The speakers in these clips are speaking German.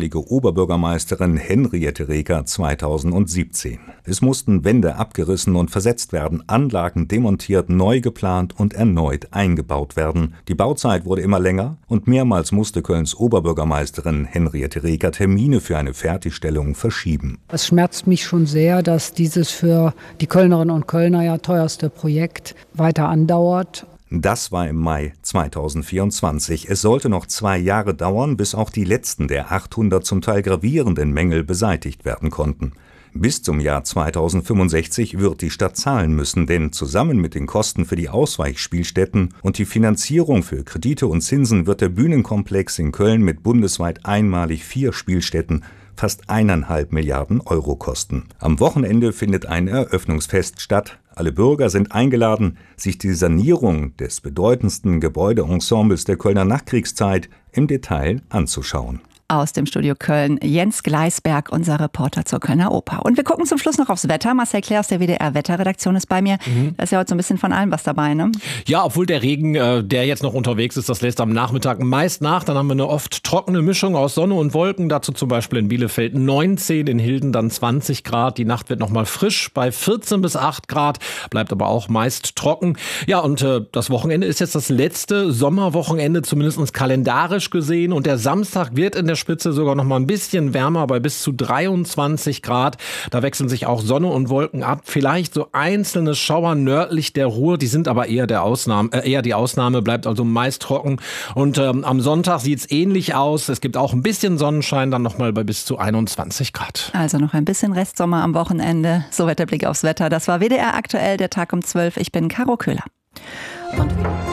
damalige Oberbürgermeisterin Henriette Reker 2017. Es mussten Wände abgerissen und versetzt werden, Anlagen demontiert, neu geplant und erneut eingebaut werden. Die Bauzeit wurde immer länger und mehrmals musste Kölns Oberbürgermeisterin Henriette Reker Termine für eine Fertigstellung verschieben. Es schmerzt mich schon sehr, dass dieses für die Kölnerinnen und Kölner ja teuerste Projekt weiter andauert. Das war im Mai 2024. Es sollte noch 2 Jahre dauern, bis auch die letzten der 800 zum Teil gravierenden Mängel beseitigt werden konnten. Bis zum Jahr 2065 wird die Stadt zahlen müssen, denn zusammen mit den Kosten für die Ausweichspielstätten und die Finanzierung für Kredite und Zinsen wird der Bühnenkomplex in Köln mit bundesweit einmalig 4 Spielstätten fast 1,5 Milliarden Euro kosten. Am Wochenende findet ein Eröffnungsfest statt. Alle Bürger sind eingeladen, sich die Sanierung des bedeutendsten Gebäudeensembles der Kölner Nachkriegszeit im Detail anzuschauen. Aus dem Studio Köln, Jens Gleisberg, unser Reporter zur Kölner Oper. Und wir gucken zum Schluss noch aufs Wetter. Marcel Clair aus der WDR-Wetterredaktion ist bei mir. Da ist ja heute so ein bisschen von allem was dabei, ne? Ja, obwohl der Regen, der jetzt noch unterwegs ist, das lässt am Nachmittag meist nach. Dann haben wir eine oft trockene Mischung aus Sonne und Wolken. Dazu zum Beispiel in Bielefeld 19, in Hilden dann 20 Grad. Die Nacht wird nochmal frisch bei 14 bis 8 Grad, bleibt aber auch meist trocken. Ja, und das Wochenende ist jetzt das letzte Sommerwochenende, zumindest kalendarisch gesehen. Und der Samstag wird in der Spitze sogar noch mal ein bisschen wärmer, bei bis zu 23 Grad. Da wechseln sich auch Sonne und Wolken ab. Vielleicht so einzelne Schauer nördlich der Ruhr, die sind aber eher die Ausnahme, bleibt also meist trocken. Und am Sonntag sieht es ähnlich aus. Es gibt auch ein bisschen Sonnenschein, dann noch mal bei bis zu 21 Grad. Also noch ein bisschen Restsommer am Wochenende. Soweit der Blick aufs Wetter. Das war WDR aktuell, der Tag um 12. Ich bin Caro Köhler. Und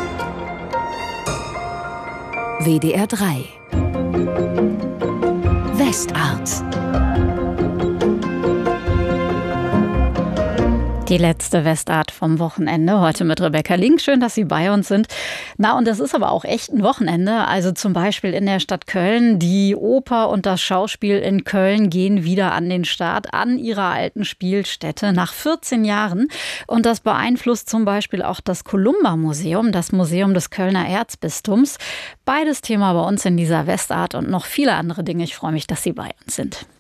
WDR 3 Westart. Die letzte Westart vom Wochenende, heute mit Rebecca Link. Schön, dass Sie bei uns sind. Na, und das ist aber auch echt ein Wochenende. Also zum Beispiel in der Stadt Köln. Die Oper und das Schauspiel in Köln gehen wieder an den Start, an ihrer alten Spielstätte nach 14 Jahren. Und das beeinflusst zum Beispiel auch das Columba-Museum, das Museum des Kölner Erzbistums. Beides Thema bei uns in dieser Westart und noch viele andere Dinge. Ich freue mich, dass Sie bei uns sind.